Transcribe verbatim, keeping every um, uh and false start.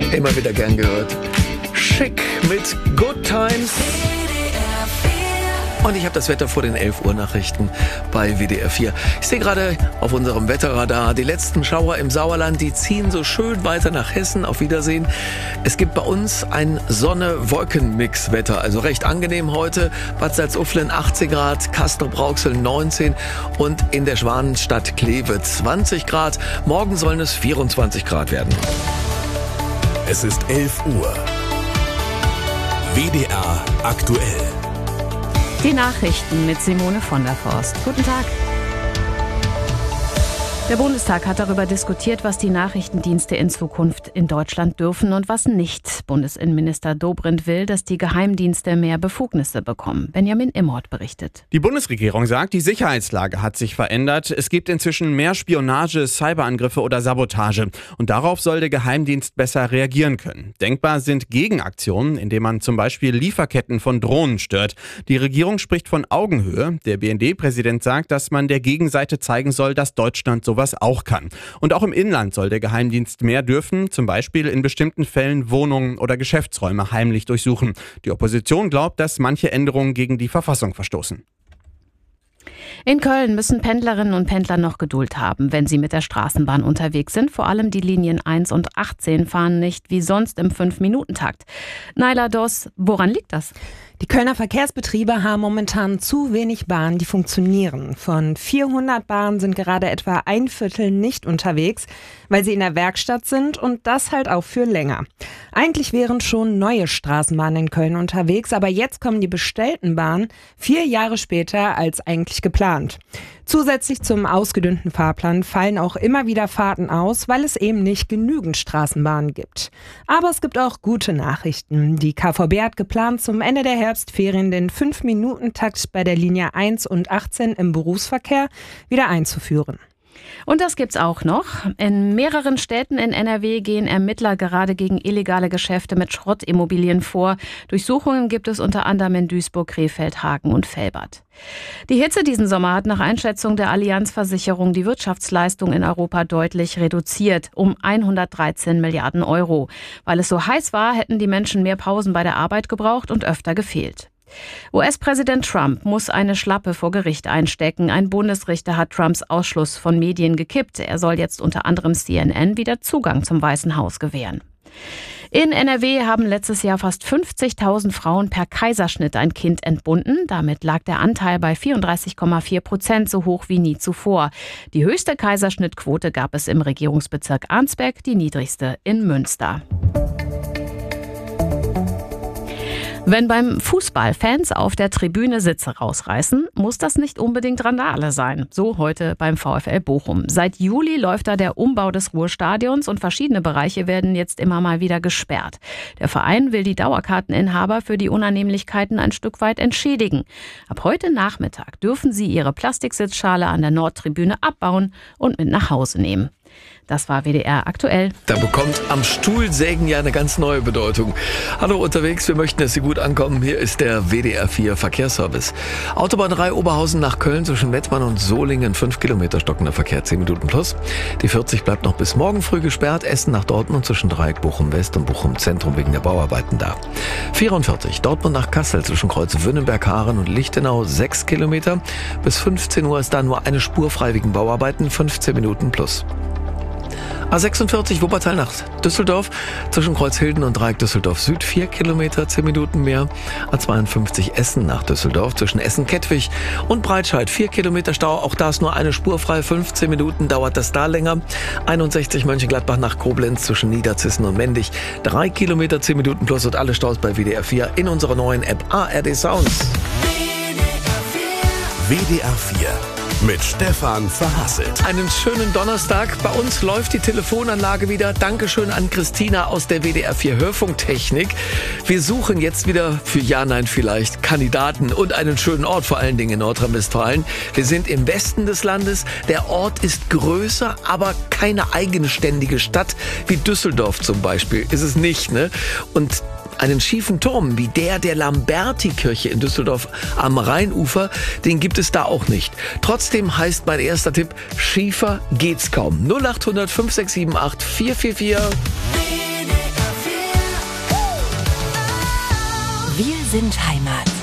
Immer wieder gern gehört. Schick mit Good Times. Und ich habe das Wetter vor den elf Uhr Nachrichten bei W D R vier. Ich sehe gerade auf unserem Wetterradar, die letzten Schauer im Sauerland, die ziehen so schön weiter nach Hessen. Auf Wiedersehen. Es gibt bei uns ein Sonne-Wolken-Mix-Wetter, also recht angenehm heute. Bad Salzuflen achtzehn Grad, Castrop-Rauxel neunzehn und in der Schwanenstadt Kleve zwanzig Grad. Morgen sollen es vierundzwanzig Grad werden. Es ist elf Uhr. W D R aktuell. Die Nachrichten mit Simone von der Forst. Guten Tag. Der Bundestag hat darüber diskutiert, was die Nachrichtendienste in Zukunft in Deutschland dürfen und was nicht. Bundesinnenminister Dobrindt will, dass die Geheimdienste mehr Befugnisse bekommen. Benjamin Immort berichtet. Die Bundesregierung sagt, die Sicherheitslage hat sich verändert. Es gibt inzwischen mehr Spionage, Cyberangriffe oder Sabotage. Und darauf soll der Geheimdienst besser reagieren können. Denkbar sind Gegenaktionen, indem man zum Beispiel Lieferketten von Drohnen stört. Die Regierung spricht von Augenhöhe. Der B N D-Präsident sagt, dass man der Gegenseite zeigen soll, dass Deutschland sowas auch kann. Und auch im Inland soll der Geheimdienst mehr dürfen, zum Beispiel in bestimmten Fällen Wohnungen oder Geschäftsräume heimlich durchsuchen. Die Opposition glaubt, dass manche Änderungen gegen die Verfassung verstoßen. In Köln müssen Pendlerinnen und Pendler noch Geduld haben, wenn sie mit der Straßenbahn unterwegs sind. Vor allem die Linien eins und achtzehn fahren nicht wie sonst im fünf Minuten Takt. Naila Doss, woran liegt das? Die Kölner Verkehrsbetriebe haben momentan zu wenig Bahnen, die funktionieren. Von vierhundert Bahnen sind gerade etwa ein Viertel nicht unterwegs, weil sie in der Werkstatt sind und das halt auch für länger. Eigentlich wären schon neue Straßenbahnen in Köln unterwegs, aber jetzt kommen die bestellten Bahnen vier Jahre später als eigentlich geplant. Zusätzlich zum ausgedünnten Fahrplan fallen auch immer wieder Fahrten aus, weil es eben nicht genügend Straßenbahnen gibt. Aber es gibt auch gute Nachrichten. Die K V B hat geplant, zum Ende der Herbstferien den fünf Minuten Takt bei der Linie eins und achtzehn im Berufsverkehr wieder einzuführen. Und das gibt's auch noch. In mehreren Städten in N R W gehen Ermittler gerade gegen illegale Geschäfte mit Schrottimmobilien vor. Durchsuchungen gibt es unter anderem in Duisburg, Krefeld, Hagen und Velbert. Die Hitze diesen Sommer hat nach Einschätzung der Allianz-Versicherung die Wirtschaftsleistung in Europa deutlich reduziert, um hundertdreizehn Milliarden Euro. Weil es so heiß war, hätten die Menschen mehr Pausen bei der Arbeit gebraucht und öfter gefehlt. U S-Präsident Trump muss eine Schlappe vor Gericht einstecken. Ein Bundesrichter hat Trumps Ausschluss von Medien gekippt. Er soll jetzt unter anderem C N N wieder Zugang zum Weißen Haus gewähren. In N R W haben letztes Jahr fast fünfzigtausend Frauen per Kaiserschnitt ein Kind entbunden. Damit lag der Anteil bei vierunddreißig Komma vier Prozent, so hoch wie nie zuvor. Die höchste Kaiserschnittquote gab es im Regierungsbezirk Arnsberg, die niedrigste in Münster. Wenn beim Fußball Fans auf der Tribüne Sitze rausreißen, muss das nicht unbedingt Randale sein. So heute beim VfL Bochum. Seit Juli läuft da der Umbau des Ruhrstadions und verschiedene Bereiche werden jetzt immer mal wieder gesperrt. Der Verein will die Dauerkarteninhaber für die Unannehmlichkeiten ein Stück weit entschädigen. Ab heute Nachmittag dürfen sie ihre Plastiksitzschale an der Nordtribüne abbauen und mit nach Hause nehmen. Das war W D R aktuell. Da bekommt am Stuhlsägen ja eine ganz neue Bedeutung. Hallo unterwegs, wir möchten, dass Sie gut ankommen. Hier ist der W D R vier Verkehrsservice. Autobahn drei Oberhausen nach Köln zwischen Mettmann und Solingen. fünf Kilometer stockender Verkehr, zehn Minuten plus. Die vierzig bleibt noch bis morgen früh gesperrt. Essen nach Dortmund zwischen Dreieck Bochum West und Bochum Zentrum wegen der Bauarbeiten da. vierundvierzig Dortmund nach Kassel zwischen Kreuz Wünnenberg-Haaren und Lichtenau. sechs Kilometer. Bis fünfzehn Uhr ist da nur eine Spur frei wegen Bauarbeiten. fünfzehn Minuten plus. A sechsundvierzig Wuppertal nach Düsseldorf, zwischen Kreuzhilden und Dreieck Düsseldorf Süd, vier Kilometer, zehn Minuten mehr. A zweiundfünfzig Essen nach Düsseldorf, zwischen Essen-Kettwig und Breitscheid, vier Kilometer Stau, auch da ist nur eine Spur frei, fünfzehn Minuten dauert das da länger. einundsechzig Mönchengladbach nach Koblenz, zwischen Niederzissen und Mendig, drei Kilometer, zehn Minuten plus und alle Staus bei W D R vier in unserer neuen App A R D Sounds. W D R vier mit Stefan Verhasselt. Einen schönen Donnerstag. Bei uns läuft die Telefonanlage wieder. Dankeschön an Christina aus der W D R vier Hörfunktechnik. Wir suchen jetzt wieder für Ja, Nein vielleicht Kandidaten und einen schönen Ort, vor allen Dingen in Nordrhein-Westfalen. Wir sind im Westen des Landes. Der Ort ist größer, aber keine eigenständige Stadt wie Düsseldorf zum Beispiel. Ist es nicht, ne? Und einen schiefen Turm wie der der Lamberti-Kirche in Düsseldorf am Rheinufer, den gibt es da auch nicht. Trotzdem heißt mein erster Tipp, schiefer geht's kaum. null acht hundert fünf sechs sieben acht vier vier vier. Wir sind Heimat.